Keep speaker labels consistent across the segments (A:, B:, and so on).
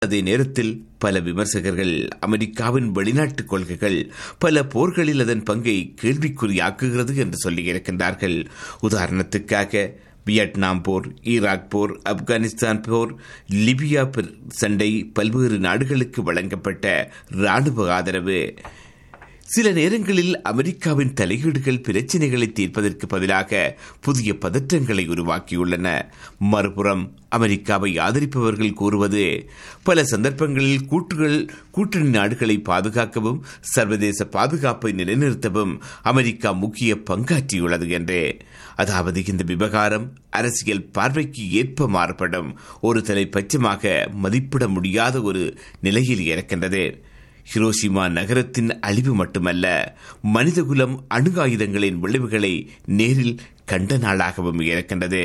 A: அதே நேரத்தில் பல விமர்சகர்கள் அமெரிக்காவின் வெளிநாட்டு கொள்கைகள் பல போர்களில் அதன் பங்கை கேள்விக்குறியாக்குகிறது என்று சொல்லியிருக்கின்றார்கள். உதாரணத்துக்காக வியட்நாம் போர், ஈராக் போர், ஆப்கானிஸ்தான் போர், லிபியா சண்டை, பல்வேறு நாடுகளுக்கு வழங்கப்பட்ட இராணுவ ஆதரவு சில நேரங்களில் அமெரிக்காவின் தலையீடுகள் பிரச்சினைகளை தீர்ப்பதற்கு பதிலாக புதிய பதற்றங்களை உருவாக்கியுள்ளன. மறுபுறம் அமெரிக்காவை ஆதரிப்பவர்கள் கூறுவது பல சந்தர்ப்பங்களில் கூட்டணி நாடுகளை பாதுகாக்கவும் சர்வதேச பாதுகாப்பை நிலைநிறுத்தவும் அமெரிக்கா முக்கிய பங்காற்றியுள்ளது என்றே. அதாவது இந்த விவகாரம் அரசியல் பார்வைக்கு ஏற்ப மாறுபடும் ஒரு தலைப்பட்சமாக மதிப்பிட முடியாத ஒரு நிலையில் இருக்கின்றது. ஹிரோஷிமா நகரத்தின் அழிவு மட்டுமல்ல, மனிதகுலம் அணு ஆயுதங்களின் விளைவுகளை நேரில் கண்ட நாளாகவும் இருக்கின்றது.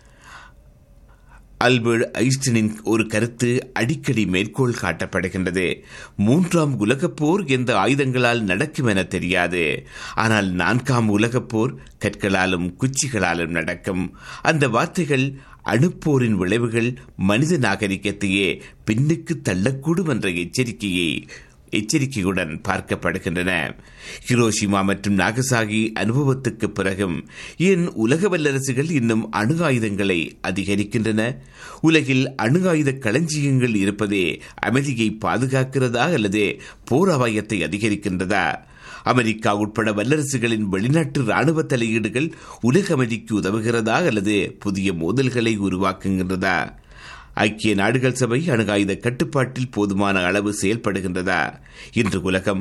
A: ஆல்பர்ட் ஐன்ஸ்டீனின் ஒரு கருத்து அடிக்கடி மேற்கோள் காட்டப்படுகின்றது. 3ஆம் உலகப் போர் எந்த ஆயுதங்களால் நடக்கும் என தெரியாது, ஆனால் 4ஆம் உலகப் போர் கற்களாலும் குச்சிகளாலும் நடக்கும். அந்த வார்த்தைகள் அணுப்போரின் விளைவுகள் மனித நாகரிகத்தையே பின்னுக்கு தள்ளக்கூடும் என்ற எச்சரிக்கையுடன் பார்க்கப்படுகின்றன. ஹிரோஷிமா மற்றும் நாகசாகி அனுபவத்துக்கு பிறகும் ஏன் உலக வல்லரசுகள் இன்னும் அணு ஆயுதங்களை அதிகரிக்கின்றன? உலகில் அணு ஆயுத களஞ்சியங்கள் இருப்பதே அமைதியை பாதுகாக்கிறதா அல்லது போர் அபாயத்தை அதிகரிக்கின்றதா? அமெரிக்கா உட்பட வல்லரசுகளின் வெளிநாட்டு இராணுவ தலையீடுகள் உலக அமைதிக்கு உதவுகிறதா அல்லது புதிய மோதல்களை உருவாக்குகின்றதா? ஐக்கிய நாடுகள் சபை அணு ஆயுத கட்டுப்பாட்டில் போதுமான அளவு செயல்படுகின்றதா? இன்று உலகம்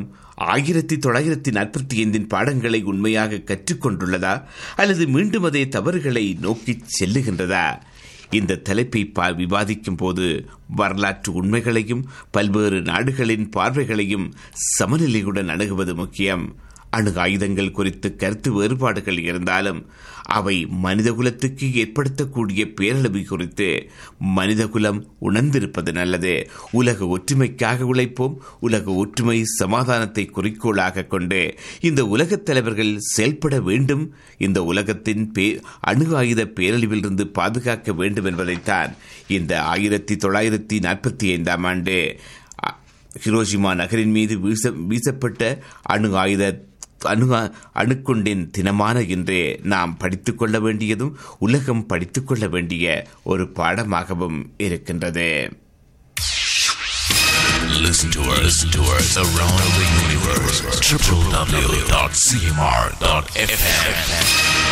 A: 1945 பாடங்களை உண்மையாக கற்றுக்கொண்டுள்ளதா அல்லது மீண்டும் அதே தவறுகளை நோக்கி செல்லுகின்றதா? இந்த தலைப்பை விவாதிக்கும் போது வரலாற்று உண்மைகளையும் பல்வேறு நாடுகளின் பார்வைகளையும் சமநிலையுடன் அணுகுவது முக்கியம். அணு ஆயுதங்கள் குறித்து கருத்து வேறுபாடுகள் இருந்தாலும் அவை மனிதகுலத்துக்கு ஏற்படுத்தக்கூடிய பேரழிவு குறித்து மனிதகுலம் உணர்ந்திருப்பது நல்லது. உலக ஒற்றுமைக்காக உழைப்போம். உலக ஒற்றுமை சமாதானத்தை குறிக்கோளாக கொண்டு இந்த உலகத் தலைவர்கள் செயல்பட வேண்டும். இந்த உலகத்தின் அணு ஆயுத பேரழிவிலிருந்து பாதுகாக்க வேண்டும் என்பதைத்தான் இந்த 1945ஆம் ஆண்டு ஹிரோஷிமா நகரின் மீது வீசப்பட்ட அணுகுண்டின் தினமான இன்றே நாம் படித்துக் கொள்ள வேண்டியதும் உலகம் படித்துக் கொள்ள வேண்டிய ஒரு பாடமாகவும் இருக்கின்றது.
B: Listen to us around the universe. www.cmr.fm